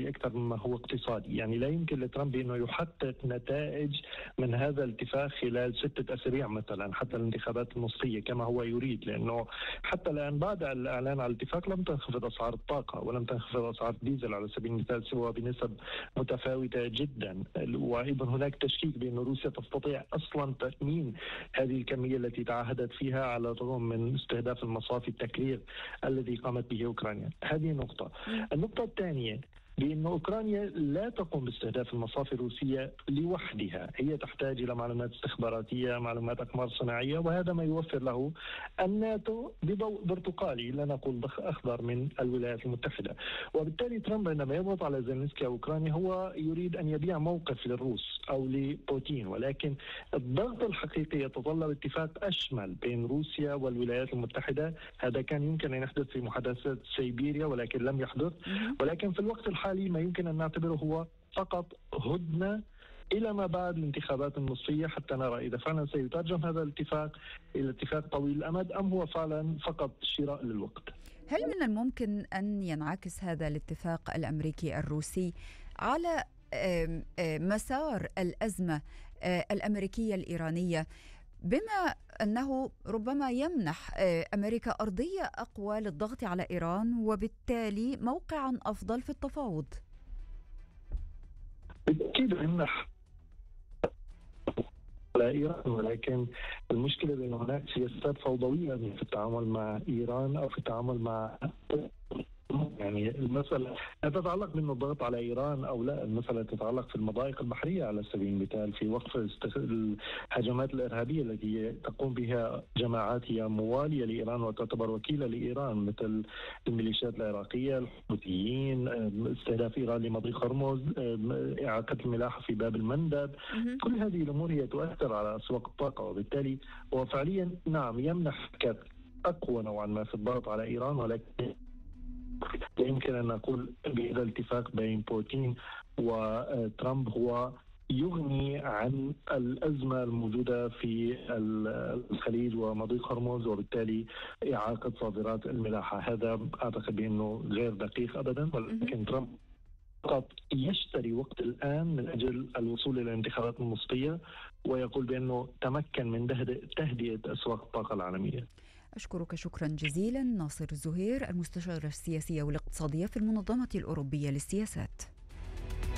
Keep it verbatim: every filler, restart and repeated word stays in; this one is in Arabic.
سياسي أكثر مما هو اقتصادي. يعني لا يمكن لترامب أنه يحقق نتائج من هذا الاتفاق خلال ستة أسابيع مثلا حتى الانتخابات النصفية كما هو يريد، لأنه حتى الآن بعد الإعلان على الاتفاق لم تنخفض أسعار الطاقة ولم تنخفض أسعار الديزل على سبيل المثال سوى بنسب متفاوتة جدا. وأيضا هناك تشكيك بأن روسيا تستطيع أصلا تأمين هذه الكمية التي تعهدت فيها على الرغم من استهداف المصافي التكرير الذي قامت به أوكرانيا. هذه نقطة. النقطة الثانية بأن أوكرانيا لا تقوم باستهداف المصافي الروسية لوحدها، هي تحتاج إلى معلومات استخباراتية، معلومات أقمار صناعية، وهذا ما يوفر له الناتو بضوء برتقالي لا نقول أخضر من الولايات المتحدة. وبالتالي ترامب عندما يضغط على زيلينسكي أوكرانيا هو يريد أن يبيع موقف للروس أو لبوتين، ولكن الضغط الحقيقي يتطلب اتفاق أشمل بين روسيا والولايات المتحدة. هذا كان يمكن أن يحدث في محادثات سيبيريا ولكن لم يحدث. ولكن في الوقت الحالي ما يمكن أن نعتبره هو فقط هدنة إلى ما بعد الانتخابات النصفية حتى نرى إذا فعلا سيترجم هذا الاتفاق إلى اتفاق طويل الأمد أم هو فعلا فقط شراء للوقت. هل من الممكن أن ينعكس هذا الاتفاق الأمريكي الروسي على مسار الأزمة الأمريكية الإيرانية، بما أنه ربما يمنح أمريكا أرضية أقوى للضغط على إيران وبالتالي موقعا أفضل في التفاوض؟ بالتأكيد يمنح على إيران، ولكن المشكلة بأن هناك سياسات فوضوية في التعامل مع إيران أو في التعامل مع يعني المسألة لا تتعلق بالضغط على إيران أو لا، المسألة تتعلق في المضايق البحرية على سبيل المثال، في وقف الهجمات الإرهابية التي تقوم بها جماعات هي موالية لإيران وتعتبر وكيلة لإيران مثل الميليشيات العراقية، الحوثيين، استهداف إيران لمضيق هرمز، إعاقة الملاحة في باب المندب. كل هذه الأمور هي تؤثر على أسواق الطاقة، وبالتالي هو فعليا نعم يمنح أقوى نوعا ما في الضغط على إيران، ولكن يمكن أن نقول بهذا الاتفاق بين بوتين وترامب هو يغني عن الأزمة الموجودة في الخليج ومضيق هرمز وبالتالي إعاقة صادرات الملاحة. هذا أعتقد بأنه غير دقيق أبدا، ولكن ترامب فقط يشتري وقت الآن من أجل الوصول إلى الانتخابات النصفية ويقول بأنه تمكن من تهدئة أسواق الطاقة العالمية. أشكرك شكرا جزيلا ناصر الزهير، المستشار السياسي والاقتصادي في المنظمة الأوروبية للسياسات.